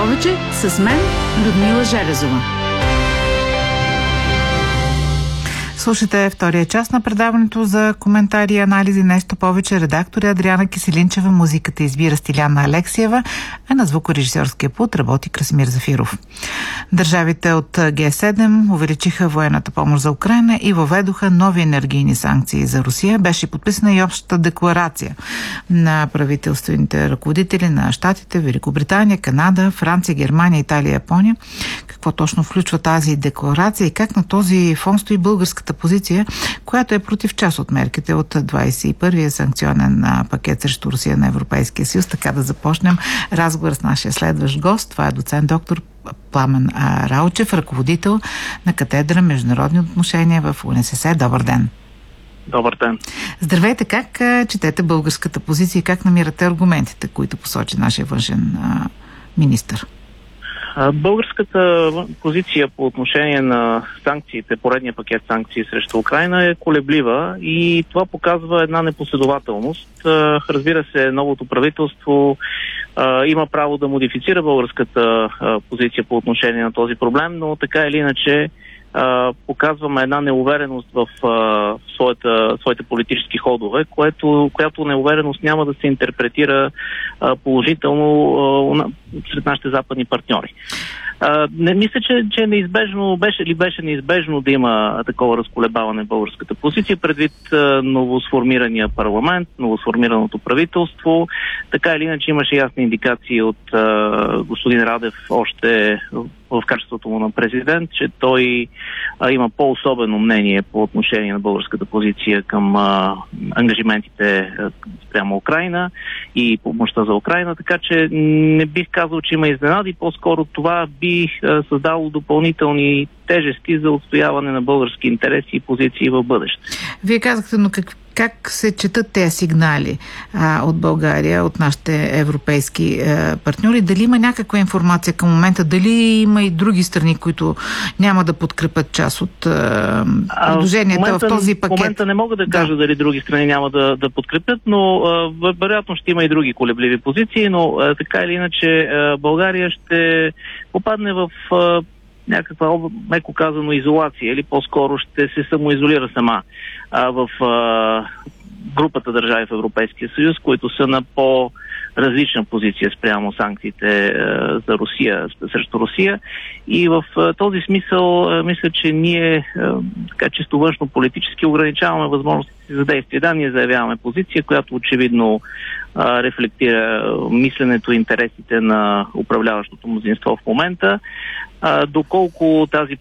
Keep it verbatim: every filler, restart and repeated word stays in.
повече с мен, Людмила Железова. Слушайте втория част на предаването за коментари и анализи. Нещо повече. Редактор Адриана Киселинчева, музиката избира Стиляна Алексиева, а на звукорежисьорския пулт работи Красимир Зафиров. Държавите от Ге седем увеличиха военната помощ за Украйна и въведоха нови енергийни санкции за Русия. Беше подписана и общата декларация на правителствените ръководители на щатите, Великобритания, Канада, Франция, Германия, Италия, Япония. Какво точно включва тази декларация и как на този фон стои българската позиция, която е против част от мерките от двадесет и първия санкционен пакет срещу Русия на Европейския съюз. Така да започнем разговор с нашия следващ гост. Това е доцент доктор Пламен Ралчев, ръководител на катедра Международни отношения в УНСС. Добър ден! Добър ден! Здравейте! Как четете българската позиция и как намирате аргументите, които посочи нашия външен министър? Българската позиция по отношение на санкциите, поредния пакет санкции срещу Украйна е колеблива и това показва една непоследователност. Разбира се, новото правителство има право да модифицира българската позиция по отношение на този проблем, но така или иначе показваме една неувереност в своята, своите политически ходове, което, която неувереност няма да се интерпретира положително сред нашите западни партньори. Uh, не мисля, че, че неизбежно беше ли беше неизбежно да има такова разколебаване в българската позиция предвид uh, новосформирания парламент, новосформираното правителство. Така или иначе имаше ясни индикации от uh, господин Радев още в качеството му на президент, че той uh, има по-особено мнение по отношение на българската позиция към uh, ангажиментите uh, спрямо Украйна и помощта за Украйна, така че не бих казал, че има изненади, по-скоро това би създало допълнителни тежести за отстояване на български интереси и позиции в бъдеще. Вие казахте, но как, как се четат тези сигнали а, от България, от нашите европейски а, партньори? Дали има някаква информация към момента? Дали има и други страни, които няма да подкрепят част от а, предложенията в, в този пакет? В момента не мога да кажа да. дали други страни няма да, да подкрепят, но а, вероятно ще има и други колебливи позиции, но а, така или иначе а, България ще попадне в а, някаква, меко казано, изолация или по-скоро ще се самоизолира сама а, в а, групата държави в Европейския съюз, които са на по-различна позиция спрямо санкциите а, за Русия, срещу Русия. И в а, този смисъл а, мисля, че ние а, така чисто външно политически ограничаваме възможностите за действие. Да, ние заявяваме позиция, която очевидно а, рефлектира мисленето и интересите на управляващото мнозинство в момента. А, доколко тази